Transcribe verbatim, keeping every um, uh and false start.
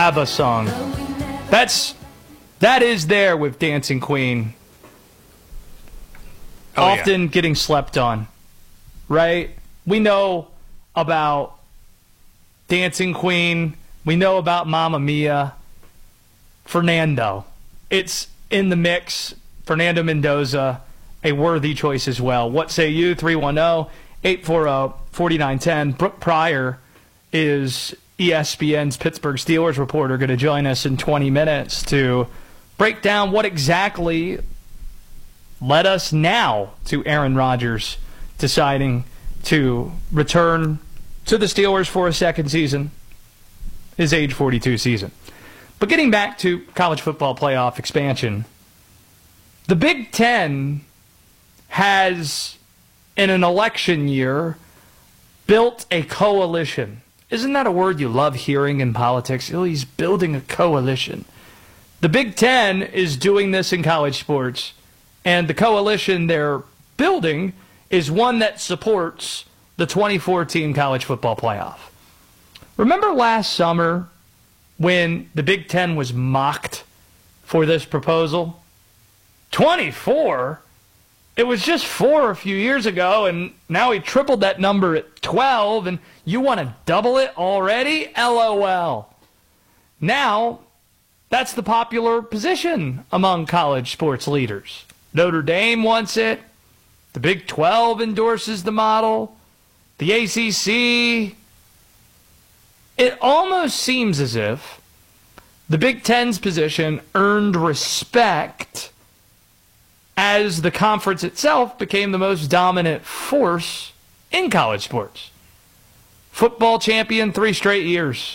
ABBA song. That's that is there with Dancing Queen. Oh, Often yeah. getting slept on, right? We know about Dancing Queen. We know about Mamma Mia. Fernando. It's in the mix. Fernando Mendoza, a worthy choice as well. What say you? three one zero, eight four zero, four nine one zero. Brooke Pryor is E S P N's Pittsburgh Steelers reporter, going to join us in twenty minutes to break down what exactly led us now to Aaron Rodgers deciding to return to the Steelers for a second season, his age forty-two season. But getting back to college football playoff expansion, the Big Ten has, in an election year, built a coalition. Isn't that a word you love hearing in politics? Oh, he's building a coalition. The Big Ten is doing this in college sports, and the coalition they're building is one that supports the twenty fourteen college football playoff. Remember last summer when the Big Ten was mocked for this proposal? twenty-four? It was just four a few years ago, and now he tripled that number at twelve, and you want to double it already? LOL. Now, that's the popular position among college sports leaders. Notre Dame wants it. The Big twelve endorses the model. The A C C. It almost seems as if the Big Ten's position earned respect as the conference itself became the most dominant force in college sports. Football champion three straight years.